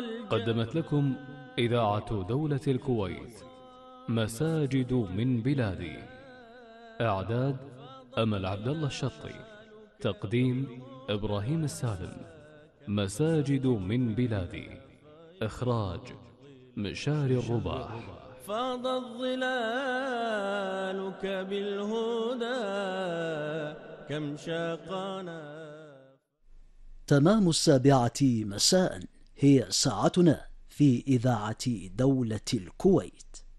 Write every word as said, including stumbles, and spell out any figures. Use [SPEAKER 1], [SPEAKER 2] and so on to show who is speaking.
[SPEAKER 1] قدمت لكم إذاعة دولة الكويت مساجد من بلادي. إعداد أمل عبد الله الشطي. تقديم إبراهيم السالم. مساجد من بلادي. إخراج مشاري الرباح.
[SPEAKER 2] فاضت ظلالك بالهدى كم شاقنا.
[SPEAKER 3] تمام السابعة مساء هي ساعتنا في إذاعة دولة الكويت.